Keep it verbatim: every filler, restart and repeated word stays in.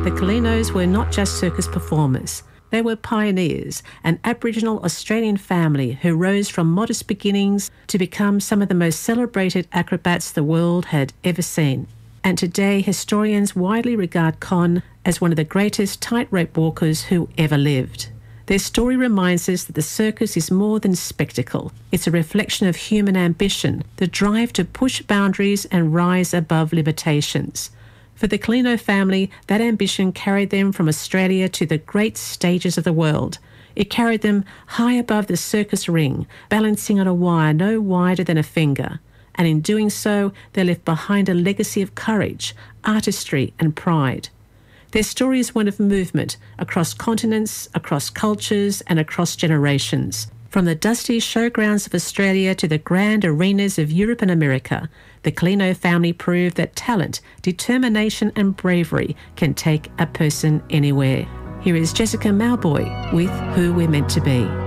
The Kalinos were not just circus performers. They were pioneers, an Aboriginal Australian family who rose from modest beginnings to become some of the most celebrated acrobats the world had ever seen. And today, historians widely regard Con as one of the greatest tightrope walkers who ever lived. Their story reminds us that the circus is more than spectacle. It's a reflection of human ambition, the drive to push boundaries and rise above limitations. For the Kalino family, that ambition carried them from Australia to the great stages of the world. It carried them high above the circus ring, balancing on a wire no wider than a finger. And in doing so, they left behind a legacy of courage, artistry and pride. Their story is one of movement across continents, across cultures and across generations. From the dusty showgrounds of Australia to the grand arenas of Europe and America, the Kalino family proved that talent, determination and bravery can take a person anywhere. Here is Jessica Mauboy with Who We're Meant to Be.